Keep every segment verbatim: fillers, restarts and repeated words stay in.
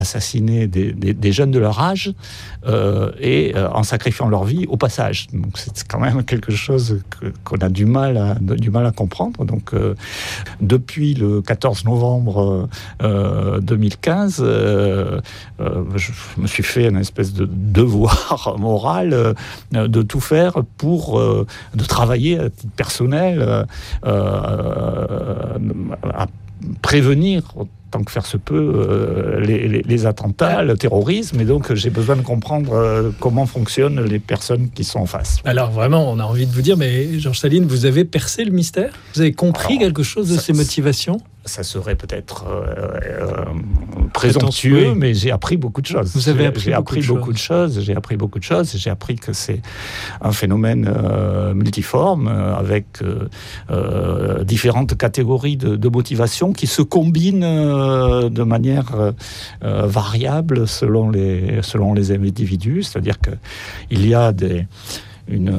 assassiner des, des, des jeunes de leur âge euh, et euh, en sacrifiant leur vie au passage. Donc c'est quand même quelque chose que, qu'on a du mal à, du mal à comprendre. Donc euh, depuis le quatorze novembre euh, deux mille quinze, euh, euh, je me suis fait une espèce de devoir moral euh, de tout faire pour euh, de travailler à titre personnel euh, euh, à prévenir tant que faire se peut, euh, les, les, les attentats, le terrorisme, et donc j'ai besoin de comprendre euh, comment fonctionnent les personnes qui sont en face. Alors vraiment, on a envie de vous dire, mais Georges Staline, vous avez percé le mystère ? Vous avez compris Alors, quelque chose de ça, ses motivations ? Ça serait peut-être euh, euh, présomptueux, oui. mais j'ai appris beaucoup de choses. Vous avez appris, j'ai, j'ai beaucoup, appris de beaucoup de choses. J'ai appris beaucoup de choses. J'ai appris que c'est un phénomène euh, multiforme euh, avec euh, euh, différentes catégories de, de motivation qui se combinent euh, de manière euh, variable selon les selon les individus. C'est-à-dire que il y a des une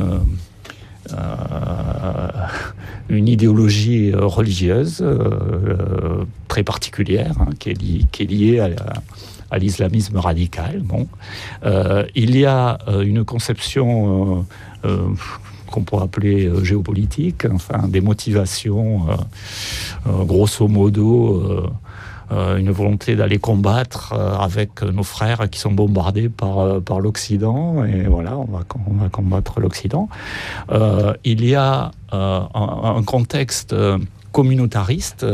Euh, une idéologie religieuse euh, très particulière hein, qui, est li- qui est liée à, la, à l'islamisme radical. Bon. Euh, il y a euh, une conception euh, euh, qu'on pourrait appeler euh, géopolitique, enfin des motivations euh, euh, grosso modo euh, Euh, une volonté d'aller combattre euh, avec nos frères qui sont bombardés par, euh, par l'Occident, et voilà, on va, on va combattre l'Occident. Euh, il y a euh, un, un contexte euh, communautariste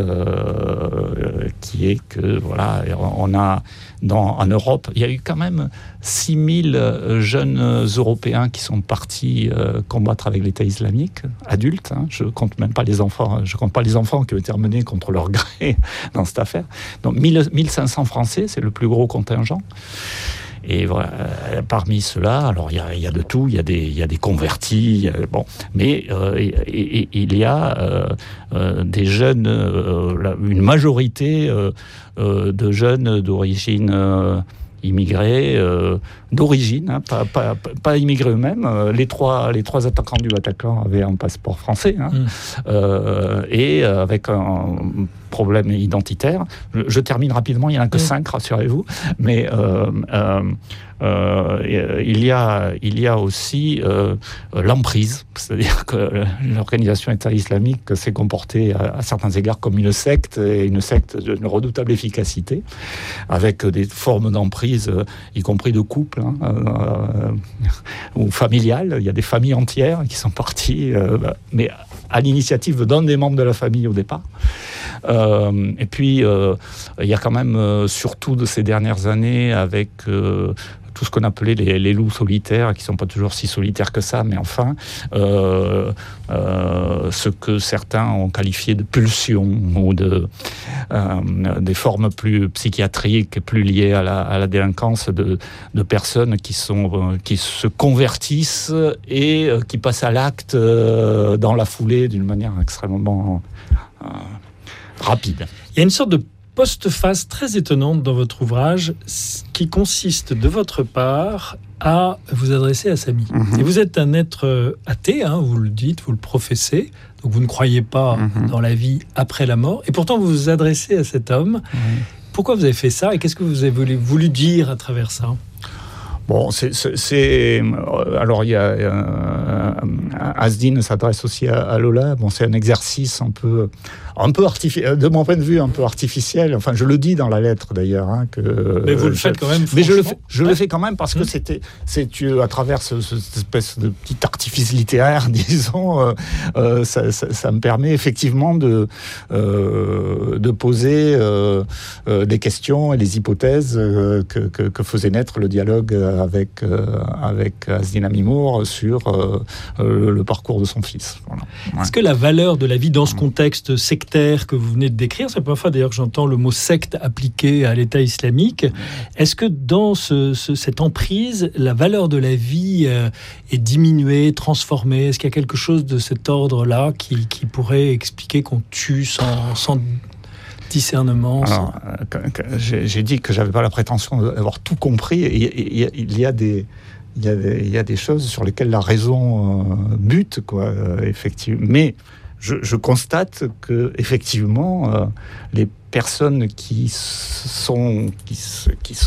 euh, qui est que, voilà, on a dans, en Europe, il y a eu quand même six mille jeunes Européens qui sont partis euh, combattre avec l'État islamique, adultes, hein, je compte même pas les enfants, je compte pas les enfants qui ont été emmenés contre leur gré dans cette affaire. Donc mille cinq cents Français, c'est le plus gros contingent. Et voilà, euh, parmi ceux-là, alors il y a, y a de tout, il y a des, il y a des convertis, y a, bon, mais euh, et, et, il y a euh, euh, des jeunes, euh, une majorité euh, euh, de jeunes d'origine euh, immigrés, euh, d'origine, hein, pas, pas, pas immigrés eux-mêmes. Les trois, les trois attaquants du Bataclan avaient un passeport français, hein, mmh. euh, et avec un problème identitaire. Je, je termine rapidement, il n'y en a que mmh. cinq, rassurez-vous, mais euh, euh, euh, il y a, il y a aussi euh, l'emprise, c'est-à-dire que l'organisation État islamique s'est comportée à, à certains égards comme une secte, et une secte d'une redoutable efficacité, avec des formes d'emprise, y compris de couple, hein, euh, ou familiales. Il y a des familles entières qui sont parties, euh, mais à l'initiative d'un des membres de la famille au départ. Euh, et puis, euh, il y a quand même, euh, surtout de ces dernières années, avec euh, tout ce qu'on appelait les, les loups solitaires, qui ne sont pas toujours si solitaires que ça, mais enfin, euh, euh, ce que certains ont qualifié de pulsion, ou de, euh, des formes plus psychiatriques, plus liées à la, à la délinquance, de, de personnes qui, sont, euh, qui se convertissent et euh, qui passent à l'acte euh, dans la foulée d'une manière extrêmement euh, rapide. Il y a une sorte de postface très étonnante dans votre ouvrage qui consiste de votre part à vous adresser à Samy. Mmh. Et vous êtes un être athée, hein, vous le dites, vous le professez, donc vous ne croyez pas mmh. dans la vie après la mort, et pourtant vous vous adressez à cet homme. Mmh. Pourquoi vous avez fait ça et qu'est-ce que vous avez voulu, voulu dire à travers ça ? Bon, c'est, c'est, c'est alors il y a euh, Asdine s'adresse aussi à, à Lola. Bon, c'est un exercice un peu, un peu artificiel, de mon point de vue, un peu artificiel. Enfin, je le dis dans la lettre d'ailleurs. Hein, que, mais vous le je, faites quand même. Mais je le fais, je ouais. le fais quand même parce que mmh. c'était, c'est tu, à travers ce, ce, cette espèce de petit artifice littéraire, disons, euh, euh, ça, ça, ça me permet effectivement de, euh, de poser euh, euh, des questions et des hypothèses euh, que, que, que faisait naître le dialogue avec euh, avec Asdine Amimour sur euh, euh, le parcours de son fils. Voilà. Ouais. Est-ce que la valeur de la vie dans ce contexte sectaire que vous venez de décrire, c'est la première fois d'ailleurs que j'entends le mot secte appliqué à l'État islamique, est-ce que dans ce, ce, cette emprise, la valeur de la vie euh, est diminuée, transformée ? Est-ce qu'il y a quelque chose de cet ordre-là qui, qui pourrait expliquer qu'on tue sans, sans discernement? Alors, euh, j'ai, j'ai dit que j'avais pas la prétention d'avoir tout compris. Et, et, et, il y a des il y a des, il y a des choses sur lesquelles la raison euh, bute, quoi, euh, effectivement. Mais je, je constate que effectivement, euh, les personnes qui sont, qui, qui sont